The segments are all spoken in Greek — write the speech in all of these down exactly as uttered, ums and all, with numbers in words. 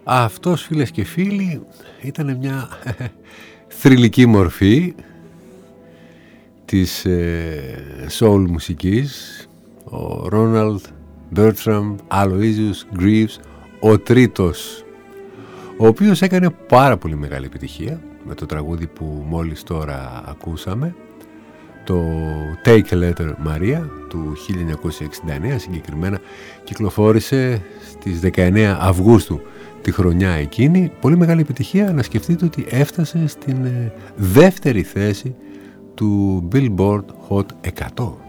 Αυτός, φίλες και φίλοι, ήταν μια θρυλική μορφή της ε, soul μουσικής, ο Ρόναλντ Μπέρτραμ Αλοίζιους Γκρίβς, ο τρίτος, ο οποίος έκανε πάρα πολύ μεγάλη επιτυχία με το τραγούδι που μόλις τώρα ακούσαμε, το Take a Letter Maria του χίλια εννιακόσια εξήντα εννέα. Συγκεκριμένα κυκλοφόρησε στις δεκαεννέα Αυγούστου τη χρονιά εκείνη. Πολύ μεγάλη επιτυχία. Να σκεφτείτε ότι έφτασε στην ε, δεύτερη θέση του Billboard Hot εκατό.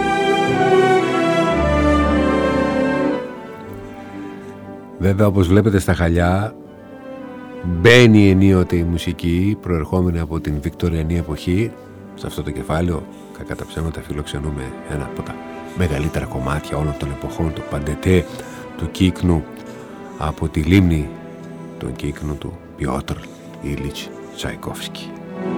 Βέβαια, όπως βλέπετε στα χαλιά, μπαίνει ενίοτε η μουσική προερχόμενη από την βικτωριανή εποχή. Σε αυτό το κεφάλαιο, κακά τα ψέματα, φιλοξενούμε ένα από τα μεγαλύτερα κομμάτια όλων των εποχών, το Παντετέ του Κύκνου, από τη λίμνη των Κύκνου του Πιότρ Ήλιτς Τσαϊκόφσκι.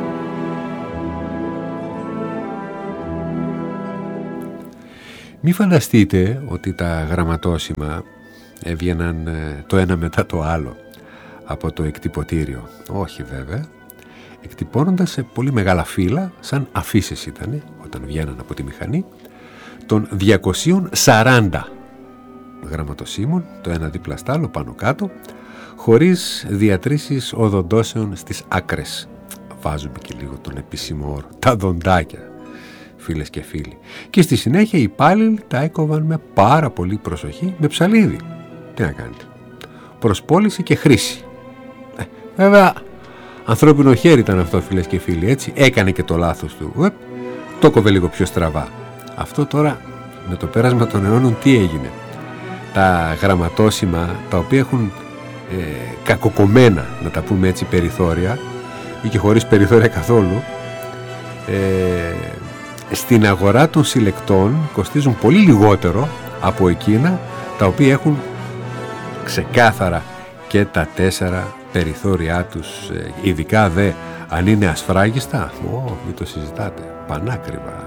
Μη φανταστείτε ότι τα γραμματόσημα έβγαιναν το ένα μετά το άλλο από το εκτυπωτήριο. Όχι βέβαια. Εκτυπώνοντας σε πολύ μεγάλα φύλλα, σαν αφίσες ήτανε όταν βγαίναν από τη μηχανή, των διακοσίων σαράντα γραμματοσύμων, το ένα δίπλα στ' άλλο πάνω κάτω, χωρίς διατρήσεις οδοντώσεων στις άκρες. Βάζουμε και λίγο τον επίσημο όρο, τα δοντάκια, φίλες και φίλοι. Και στη συνέχεια οι υπάλληλοι τα έκοβαν με πάρα πολύ προσοχή, με ψαλίδι. Τι να κάνετε, προσπόληση και χρήση. Ε, βέβαια, ανθρώπινο χέρι ήταν αυτό, φίλες και φίλοι, έτσι. Έκανε και το λάθος του. Ουεπ, το κόβε λίγο πιο στραβά. Αυτό τώρα, με το πέρασμα των αιώνων, τι έγινε? Τα γραμματόσημα, τα οποία έχουν ε, κακοκομμένα, να τα πούμε έτσι, περιθώρια, ή και χωρίς περιθώρια καθόλου, ε, στην αγορά των συλλεκτών κοστίζουν πολύ λιγότερο από εκείνα τα οποία έχουν ξεκάθαρα και τα τέσσερα περιθώριά τους, ειδικά δε αν είναι ασφράγιστα. Ω, μην το συζητάτε, πανάκριβα.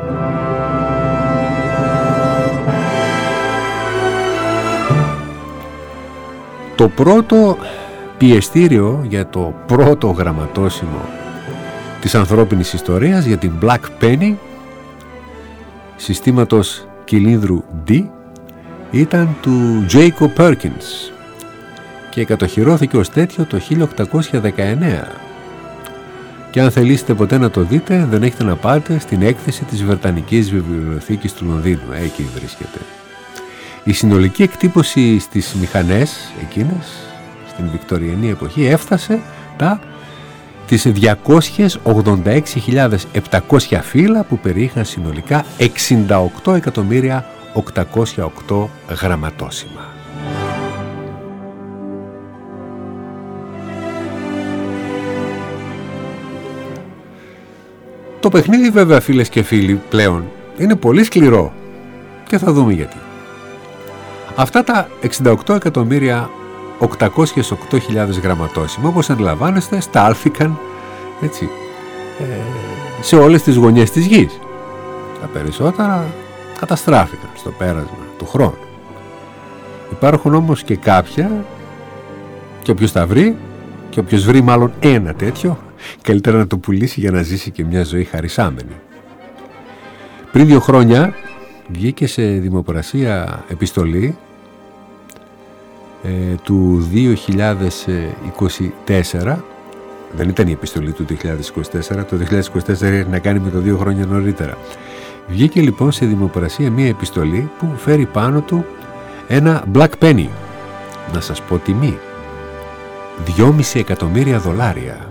Το πρώτο πιεστήριο για το πρώτο γραμματόσημο της ανθρώπινης ιστορίας, για την Black Penny συστήματος κυλίνδρου D, ήταν του Jacob Perkins και κατοχυρώθηκε ως τέτοιο το χίλια οκτακόσια δεκαεννέα. Και αν θελήσετε ποτέ να το δείτε, δεν έχετε να πάτε στην έκθεση της Βρετανικής Βιβλιοθήκης του Λονδίνου. Εκεί βρίσκεται. Η συνολική εκτύπωση στις μηχανές εκείνες, στην βικτωριανή εποχή, έφτασε τα τις διακόσιες ογδόντα έξι χιλιάδες επτακόσια φύλλα, που περιείχαν συνολικά εξήντα οκτώ εκατομμύρια οκτακόσια οκτώ γραμματόσημα. Το παιχνίδι βέβαια, φίλες και φίλοι, πλέον είναι πολύ σκληρό και θα δούμε γιατί. Αυτά τα εξήντα οκτώ εκατομμύρια οκτακόσιες οκτώ χιλιάδες γραμματόσημα, όπως αντιλαμβάνεστε, στάλθηκαν έτσι, ε, σε όλες τις γωνιές της γης. Τα περισσότερα καταστράφηκαν στο πέρασμα του χρόνου. Υπάρχουν όμως και κάποια, και όποιος τα βρει, και όποιος βρει μάλλον ένα τέτοιο, καλύτερα να το πουλήσει για να ζήσει και μια ζωή χαρισάμενη. Πριν δύο χρόνια βγήκε σε δημοπρασία επιστολή ε, του δύο χιλιάδες είκοσι τέσσερα. Δεν ήταν η επιστολή του δύο χιλιάδες είκοσι τέσσερα, το δύο χιλιάδες είκοσι τέσσερα έχει να κάνει με το δύο χρόνια νωρίτερα. Βγήκε λοιπόν σε δημοπρασία μια επιστολή που φέρει πάνω του ένα Black Penny. Να σας πω τιμή, δυόμισι εκατομμύρια δολάρια.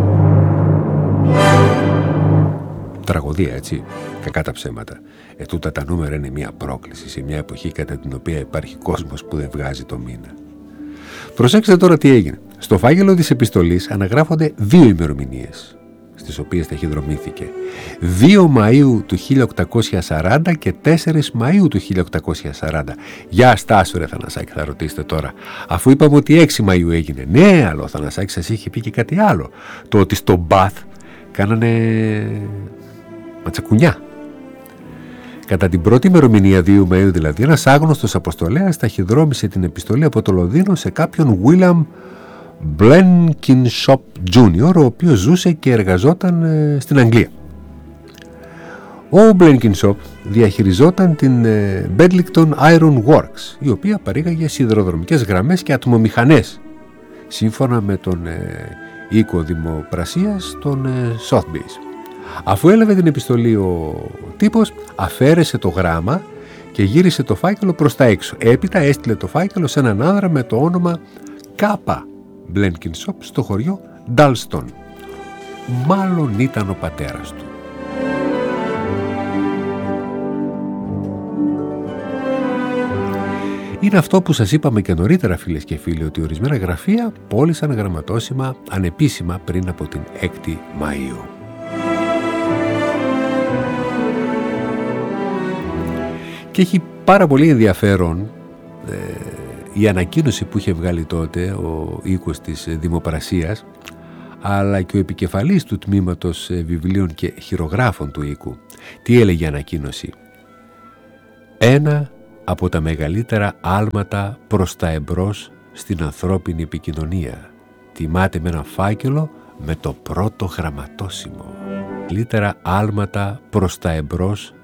Τραγωδία, έτσι, κακά τα ψέματα. Ε, τούτα τα νούμερα είναι μια πρόκληση σε μια εποχή κατά την οποία υπάρχει κόσμος που δεν βγάζει το μήνα. Προσέξτε τώρα τι έγινε. Στο φάκελο της επιστολής αναγράφονται δύο ημερομηνίες στις οποίες ταχυδρομήθηκε. δύο Μαΐου του χίλια οκτακόσια σαράντα και τέσσερις Μαΐου του χίλια οκτακόσια σαράντα. Για στάσου ρε Θανασάκη, θα ρωτήσετε τώρα. Αφού είπαμε ότι έξι Μαΐου έγινε. Ναι, αλλά ο Θανασάκης σας είχε πει και κάτι άλλο. Το ότι στο Μπαθ κάνανε ματσακουνιά. Κατά την πρώτη ημερομηνία δύο Μαΐου δηλαδή, ένας άγνωστος αποστολέας ταχυδρόμησε την επιστολή από το Λονδίνο σε κάποιον William Blenkinsop Junior, ο οποίος ζούσε και εργαζόταν ε, στην Αγγλία. Ο Blenkinsop διαχειριζόταν την ε, Bedlington Iron Works, η οποία παρήγαγε σιδηροδρομικές γραμμές και ατμομηχανές, σύμφωνα με τον ε, οίκο δημοπρασίας των ε, Sotheby's. Αφού έλαβε την επιστολή ο τύπος, αφαίρεσε το γράμμα και γύρισε το φάκελο προς τα έξω. Έπειτα έστειλε το φάκελο σε έναν άνδρα με το όνομα Κάπα Blenkinsop στο χωριό Dalston. Μάλλον ήταν ο πατέρας του. Είναι αυτό που σας είπαμε και νωρίτερα, φίλες και φίλοι, ότι ορισμένα γραφεία πώλησαν γραμματόσημα ανεπίσημα πριν από την έκτη Μαΐου. Και έχει πάρα πολύ ενδιαφέρον ε, η ανακοίνωση που είχε βγάλει τότε ο οίκος της δημοπρασίας, αλλά και ο επικεφαλής του τμήματος βιβλίων και χειρογράφων του οίκου. Τι έλεγε η ανακοίνωση? Ένα από τα μεγαλύτερα άλματα προς τα εμπρός στην ανθρώπινη επικοινωνία. Τιμάται με ένα φάκελο με το πρώτο γραμματόσημο. Μεγαλύτερα άλματα προς τα εμπρός